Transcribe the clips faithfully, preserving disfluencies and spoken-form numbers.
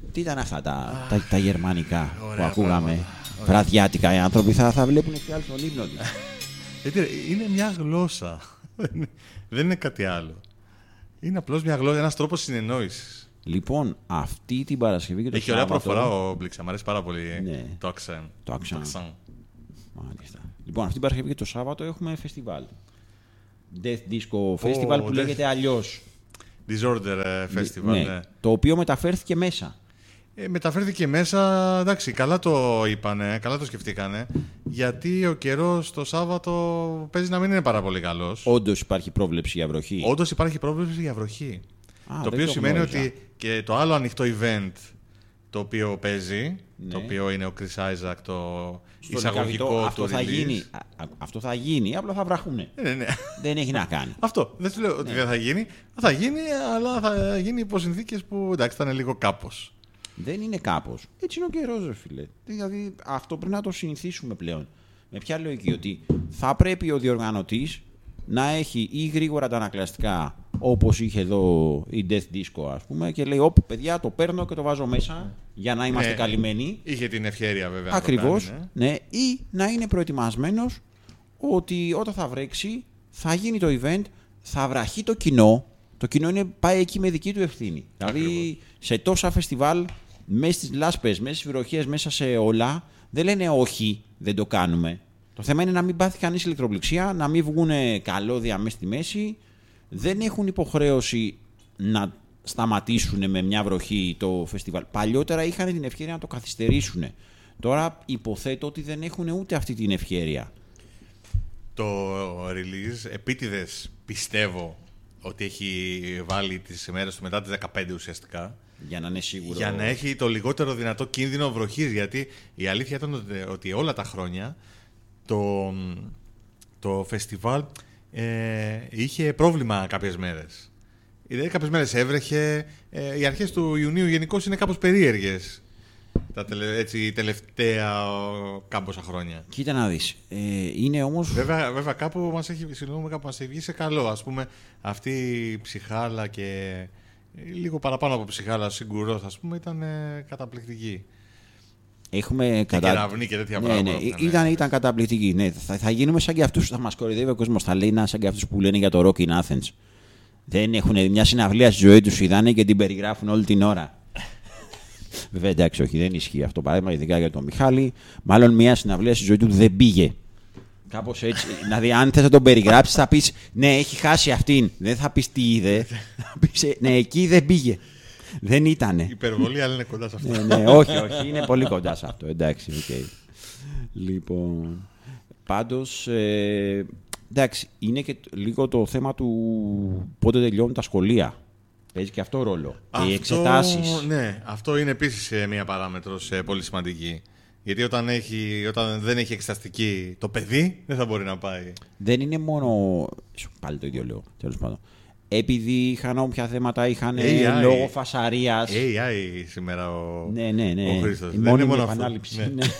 Τι ήταν αυτά τα, τα, τα γερμανικά Ωραία που ακούγαμε. πράγματα. Βραδιάτικα οι άνθρωποι θα, θα βλέπουν και άλλο τον ύπνο τους. Γιατί είναι μια γλώσσα. Δεν είναι κάτι άλλο. Είναι απλώς μια γλώσσα, ένας τρόπος συνεννόησης. Λοιπόν, αυτή την Παρασκευή και το Έχει ωραία Σάββατο... προφορά ο Μπλίξα, μου αρέσει πάρα πολύ Ναι. το accent. Το accent. accent. Μάλιστα. Λοιπόν, αυτή την Παρασκευή και το Σάββατο έχουμε φεστιβάλ. Death Disco Festival Oh, που death- λέγεται αλλιώς. Disorder ε, Festival, Ναι, ναι. το οποίο μεταφέρθηκε μέσα. Ε, μεταφέρθηκε μέσα, εντάξει, καλά το είπανε, καλά το σκεφτήκανε, γιατί ο καιρός το Σάββατο παίζει να μην είναι πάρα πολύ καλός. Όντως υπάρχει πρόβλεψη για βροχή. Όντως υπάρχει πρόβλεψη για βροχή. Α, το δεν οποίο το σημαίνει γνώριζα. ότι και το άλλο ανοιχτό event το οποίο παίζει, Ναι. το οποίο είναι ο Chris Isaac, το Στο εισαγωγικό Λυκαβητό του αυτό θα release. γίνει. α, α, αυτό θα γίνει, απλά θα βραχούνε. Ναι, ναι. Δεν έχει να κάνει. Αυτό. Δεν σου λέω ότι δεν θα γίνει. Θα γίνει, αλλά θα γίνει υπό συνθήκες που εντάξει, θα είναι λίγο κάπως. Δεν είναι κάπως. Έτσι είναι ο καιρός, ρε φίλε. Δηλαδή αυτό πρέπει να το συνηθίσουμε πλέον. Με ποια λογική, ότι θα πρέπει ο διοργανωτής να έχει ή γρήγορα τα ανακλαστικά, όπως είχε εδώ η Death Disco, ας πούμε, και λέει: Ωπ, παιδιά, το παίρνω και το βάζω μέσα για να είμαστε Ναι. καλυμμένοι. Είχε την ευχέρεια βέβαια. να το Ακριβώς. κάνει, ναι. Ναι. Ή να είναι προετοιμασμένος ότι όταν θα βρέξει, θα γίνει το event, θα βραχεί το κοινό. Το κοινό είναι, πάει εκεί με δική του ευθύνη. Ακριβώς. Δηλαδή σε τόσα φεστιβάλ, μέσα στις λάσπες, μέσα στις βροχές, μέσα σε όλα, δεν λένε όχι, δεν το κάνουμε. Το θέμα είναι να μην πάθει κανείς ηλεκτροπληξία, να μην βγουν καλώδια μέσα στη μέση. Δεν έχουν υποχρέωση να σταματήσουν με μια βροχή το φεστιβάλ. Παλιότερα είχαν την ευκαιρία να το καθυστερήσουν. Τώρα υποθέτω ότι δεν έχουν ούτε αυτή την ευκαιρία. Το release επίτηδες πιστεύω ότι έχει βάλει τις ημέρες του μετά τις δεκαπέντε ουσιαστικά. Για να είναι σίγουρο. Για να έχει το λιγότερο δυνατό κίνδυνο βροχής. Γιατί η αλήθεια ήταν ότι, ότι όλα τα χρόνια το, το φεστιβάλ ε, είχε πρόβλημα κάποιες μέρες. Δηλαδή κάποιες μέρες έβρεχε. Ε, οι αρχές του Ιουνίου γενικώς είναι κάπως περίεργες. Τα τελε, έτσι, τελευταία κάμποσα χρόνια. Κοίτα να δεις. Ε, είναι όμως... Βέβαια, βέβαια κάπου μας έχει, συγγνώμη, κάπου μας έχει βγει σε καλό. Ας πούμε αυτή η ψυχάλα και λίγο παραπάνω από ψυχάλα Σιγκουρός, ας πούμε, ήταν ε, καταπληκτική. Έχουμε Και κατα... κεραυνή και τέτοια ναι, πράγματα. ναι, Ναι. ήταν, ήταν καταπληκτική. Ναι, θα, θα γίνουμε σαν και αυτούς. Θα μας κοροϊδεύει ο κόσμος. Θα λέει να σαν και αυτούς που λένε για το Rock in Athens. Δεν έχουν μια συναυλία στη ζωή τους, είδανε και την περιγράφουν όλη την ώρα. Βέβαια, εντάξει, όχι, δεν ισχύει αυτό. Παράδειγμα, ειδικά για τον Μιχάλη, μάλλον μια συναυλία στη ζωή του δεν πήγε. Κάπως έτσι. Δηλαδή, αν θες να τον περιγράψεις, θα πεις ναι, έχει χάσει αυτήν. Δεν θα πεις τι είδε. Θα πεις ναι, εκεί δεν πήγε. Δεν ήτανε. Υπερβολή, αλλά είναι κοντά σε αυτό. ναι, ναι, όχι, όχι, είναι πολύ κοντά σε αυτό. Εντάξει, οκ. Okay. Λοιπόν, πάντως, ε, εντάξει, είναι και λίγο το θέμα του πότε τελειώνουν τα σχολεία. Παίζει και αυτό ρόλο. Και οι εξετάσεις. Ναι, αυτό είναι επίσης ε, μία παράμετρος ε, πολύ σημαντική. Γιατί όταν, έχει, όταν δεν έχει εξεταστική το παιδί, δεν θα μπορεί να πάει. Δεν είναι μόνο. Πάλι το ίδιο λέω, τέλος πάντων. Επειδή είχαν όποια θέματα είχαν έι άι. λόγω φασαρίας. έι άι σήμερα ο, Ναι, ναι, ναι. ο Χρήστος. Η Δεν είναι μόνιμη μόνο αυτό. επανάληψη. Ναι. Ναι.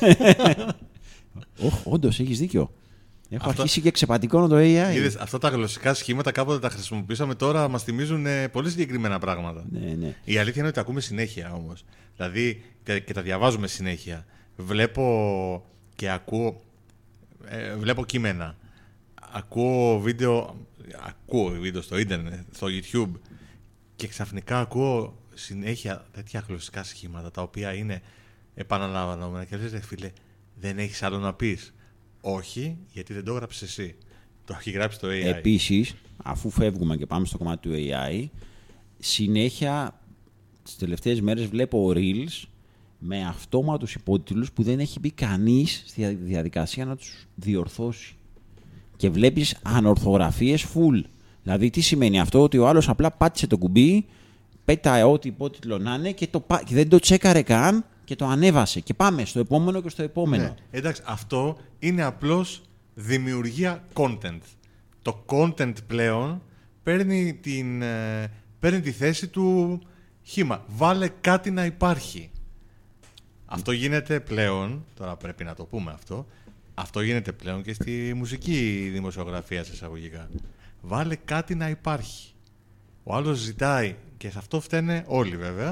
Ωχ, όντως, έχεις δίκιο. Έχω Αυτά- αρχίσει και ξεπατικώνω το έι άι. Είδες, αυτά τα γλωσσικά σχήματα κάποτε τα χρησιμοποιήσαμε, τώρα μας θυμίζουν ε, πολύ συγκεκριμένα πράγματα. Ναι, ναι. Η αλήθεια είναι ότι τα ακούμε συνέχεια όμως. Δηλαδή και, και τα διαβάζουμε συνέχεια. Βλέπω και ακούω, ε, βλέπω κείμενα. Ακούω βίντεο, ακούω βίντεο στο ίντερνετ, στο YouTube και ξαφνικά ακούω συνέχεια τέτοια γλωσσικά σχήματα τα οποία είναι επαναλαμβανόμενα και λες, ρε φίλε, δεν έχεις άλλο να πεις. Όχι, γιατί δεν το έγραψες εσύ. Το έχει γράψει το έι άι. Επίσης, αφού φεύγουμε και πάμε στο κομμάτι του έι άι, συνέχεια τις τελευταίες μέρες βλέπω reels με αυτόματους υπότιτλους που δεν έχει μπει κανείς στη διαδικασία να τους διορθώσει. Και βλέπεις ανορθογραφίες full. Δηλαδή, τι σημαίνει αυτό, ότι ο άλλος απλά πάτησε το κουμπί, πέταε ό,τι υπότιτλο να είναι και, το, και δεν το τσέκαρε καν και το ανέβασε. Και πάμε στο επόμενο και στο επόμενο. Ναι. Εντάξει, αυτό είναι απλώς δημιουργία content. Το content πλέον παίρνει, την, ε, παίρνει τη θέση του χήμα. Βάλε κάτι να υπάρχει. Αυτό γίνεται πλέον, τώρα πρέπει να το πούμε αυτό, αυτό γίνεται πλέον και στη μουσική δημοσιογραφία σε εισαγωγικά. Βάλε κάτι να υπάρχει. Ο άλλος ζητάει, και σε αυτό φταίνε όλοι βέβαια,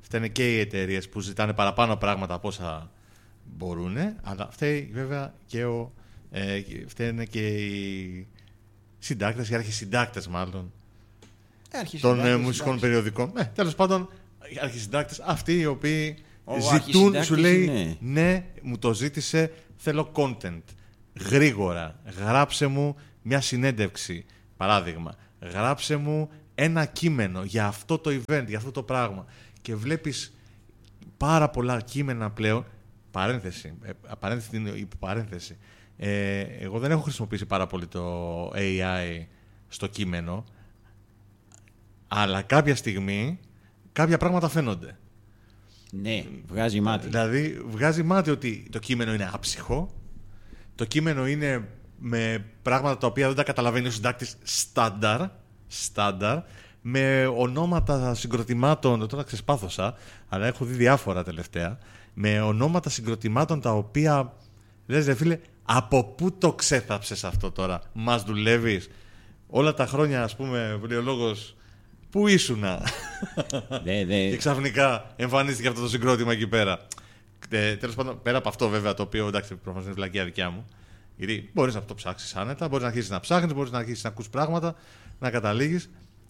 φταίνε και οι εταιρείες που ζητάνε παραπάνω πράγματα από όσα μπορούν, αλλά φταίει βέβαια και ο, ε, φταίνε και οι συντάκτες, οι αρχισυντάκτες μάλλον, ε, των ε, μουσικών περιοδικών. Ε, τέλος πάντων, οι αρχισυντάκτες, αυτοί οι οποίοι ο ζητούν, σου λέει, ναι. ναι, μου το ζήτησε, θέλω content. Γρήγορα, γράψε μου μια συνέντευξη, παράδειγμα. Γράψε μου ένα κείμενο για αυτό το event, για αυτό το πράγμα. Και βλέπεις πάρα πολλά κείμενα πλέον, παρένθεση, ε, παρένθεση είναι υποπαρένθεση. Ε, εγώ δεν έχω χρησιμοποιήσει πάρα πολύ το έι άι στο κείμενο, αλλά κάποια στιγμή κάποια πράγματα φαίνονται. Ναι, βγάζει μάτι. Δηλαδή, βγάζει μάτι ότι το κείμενο είναι άψυχο, το κείμενο είναι με πράγματα τα οποία δεν τα καταλαβαίνει ο συντάκτης στάνταρ, στάνταρ, με ονόματα συγκροτημάτων, τώρα ξεσπάθωσα, αλλά έχω δει διάφορα τελευταία, με ονόματα συγκροτημάτων τα οποία, λες ρε φίλε, από πού το ξέθαψες αυτό τώρα, μας δουλεύεις. Όλα τα χρόνια, ας πούμε, λέει ο λόγος, πού ήσουνα. Δε, δε. Και ξαφνικά εμφανίστηκε αυτό το συγκρότημα εκεί πέρα. Ε, τέλος πάντων, πέρα από αυτό βέβαια, το οποίο εντάξει, προφανώς είναι βλακεία δικιά μου. Γιατί μπορείς να το ψάξεις άνετα, μπορείς να αρχίσεις να ψάχνεις, μπορείς να αρχίσεις να ακούς πράγματα, να καταλήγεις.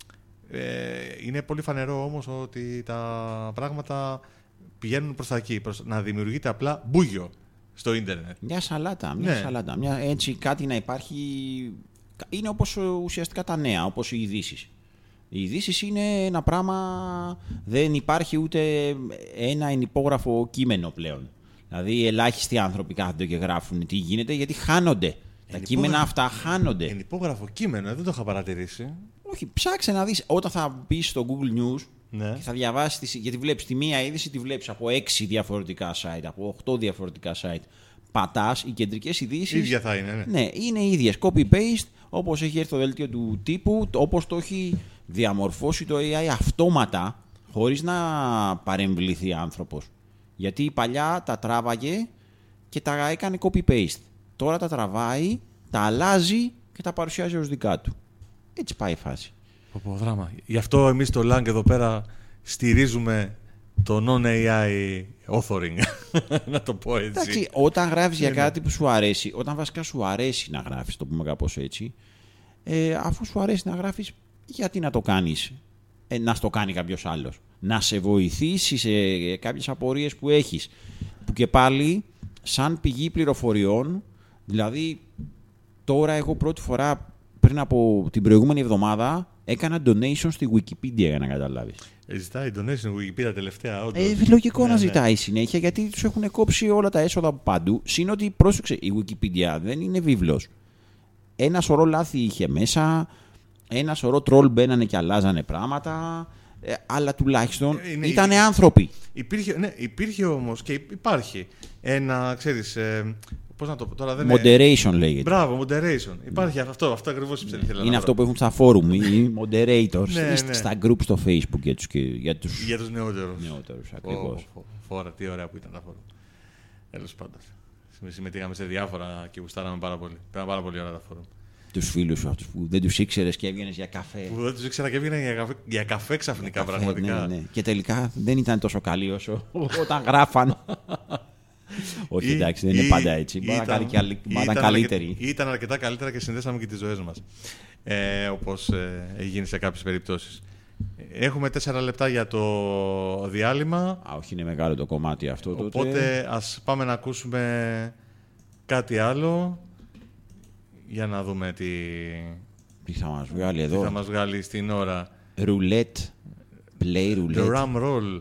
Ε, είναι πολύ φανερό όμως ότι τα πράγματα πηγαίνουν προς τα εκεί, προς να δημιουργείται απλά μπούγιο στο ίντερνετ. Μια σαλάτα, μια ναι. σαλάτα. Μια, έτσι κάτι να υπάρχει. Είναι όπως ουσιαστικά τα νέα, όπως οι ειδήσεις. Οι ειδήσεις είναι ένα πράγμα, δεν υπάρχει ούτε ένα ενυπόγραφο κείμενο πλέον. Δηλαδή ελάχιστοι άνθρωποι κάθονται και γράφουν τι γίνεται, γιατί χάνονται. Ενυπόγραφο... Τα κείμενα αυτά χάνονται. Ενυπόγραφο κείμενο, δεν το είχα παρατηρήσει. Όχι, ψάξε να δεις. Όταν θα μπεις στο Google News ναι. και θα διαβάσεις, γιατί βλέπεις τη μία είδηση, τη βλέπεις από έξι διαφορετικά site, από οκτώ διαφορετικά site. Πατάς, οι κεντρικές ειδήσεις. Ίδια θα είναι, ναι. Ναι, είναι ίδιες. Copy-paste, όπως έχει έρθει το δελτίο του τύπου, όπως το έχει διαμορφώσει το έι άι αυτόματα, χωρίς να παρεμβληθεί άνθρωπος. Γιατί παλιά τα τράβαγε και τα έκανε copy-paste. Τώρα τα τραβάει, τα αλλάζει και τα παρουσιάζει ως δικά του. Έτσι πάει η φάση. Πω, δράμα. Γι' αυτό εμείς στο Lang εδώ πέρα στηρίζουμε το non-έι άι authoring. Να το πω έτσι. Εντάξει, όταν γράφεις για κάτι που σου αρέσει, όταν βασικά σου αρέσει να γράφεις, το πούμε κάπως έτσι, ε, αφού σου αρέσει να γράφεις, γιατί να το κάνεις, ε, να στο κάνει κάποιος άλλος. Να σε βοηθήσει σε κάποιες απορίες που έχεις. Που και πάλι, σαν πηγή πληροφοριών, δηλαδή τώρα εγώ πρώτη φορά πριν από την προηγούμενη εβδομάδα έκανα donation στη Wikipedia, για να καταλάβεις. Ε, ζητάει donation στη Wikipedia τελευταία, όντως. Ε, λογικό ναι, να ναι. ζητάει συνέχεια, γιατί τους έχουν κόψει όλα τα έσοδα από παντού. Συν ότι, πρόσεξε, η Wikipedia δεν είναι βίβλος. Ένα σωρό λάθη είχε μέσα, ένα σωρό τρόλ μπαίνανε και αλλάζανε πράγματα, ε, αλλά τουλάχιστον είναι, ήταν άνθρωποι. Υπήρχε, ναι, υπήρχε όμως και υπάρχει ένα, ξέρεις, ε, πώς να το πω τώρα, δεν Moderation είναι... λέγεται. Μπράβο, moderation. Υπάρχει mm. αυτό, αυτό ακριβώς ήθελα να Είναι βρω. αυτό που έχουν στα forum, οι moderators, ναι, ναι. στα group στο Facebook για τους, για τους... Για τους νεότερους. νεότερους ακριβώς. Oh, φόρα, τι ωραία που ήταν τα forum. Τέλος πάντων. Συμμετείχαμε σε διάφορα και γουστάραμε πάρα πολύ. Πέραμε πάρα πολύ ώρα τα forum. Τους φίλους σου αυτούς που δεν τους ήξερες και έβγαινες για καφέ. Που δεν τους ήξερα και έβγαινε για καφέ, για καφέ ξαφνικά, για καφέ, πραγματικά. Ναι, ναι. Και τελικά δεν ήταν τόσο καλή όσο όταν γράφαν. Όχι, εντάξει, δεν είναι πάντα έτσι. Μπορεί να ήταν καλύτερη. Ήταν αρκετά καλύτερα και συνδέσαμε και τις ζωές μας. Ε, όπως ε, έγινε σε κάποιες περιπτώσεις. Έχουμε τέσσερα λεπτά για το διάλειμμα. Α, όχι, είναι μεγάλο το κομμάτι αυτό. Οπότε τότε. ας πάμε να ακούσουμε κάτι άλλο για να δούμε τι, τι θα μας βγάλει εδώ. Τι θα μας βγάλει στην ώρα. Roulette. Play roulette. The Ram Roll.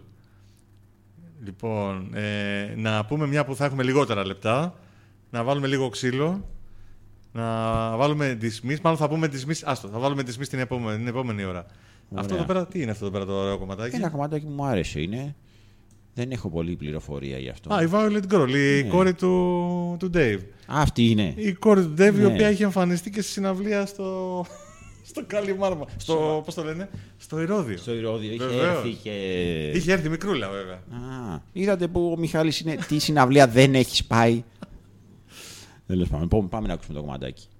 Λοιπόν, ε, να πούμε μια που θα έχουμε λιγότερα λεπτά. Να βάλουμε λίγο ξύλο. Να βάλουμε dismiss. Μάλλον θα πούμε dismiss. Άστο, θα βάλουμε dismiss την επόμενη, την επόμενη ώρα. Ωραία. Αυτό εδώ πέρα, τι είναι αυτό εδώ πέρα το ωραίο κομματάκι? Ένα κομματάκι που μου άρεσε είναι. Δεν έχω πολλή πληροφορία γι' αυτό. Α, η Violet Girl, η ναι. κόρη του, του Dave. Α, αυτή είναι. Η κόρη του Dave, ναι. η οποία έχει εμφανιστεί και στη συναυλία στο. Στο Καλιμάρμα. Στο, πώς το λένε, στο Ηρώδειο. Στο Ηρώδειο. Είχε Βεβαίως. έρθει και. Είχε έρθει μικρούλα, βέβαια. Α, είδατε που ο Μιχάλης είναι. Τι συναυλία δεν έχει πάει. Τέλος πάντων, πάμε να ακούσουμε το κομματάκι.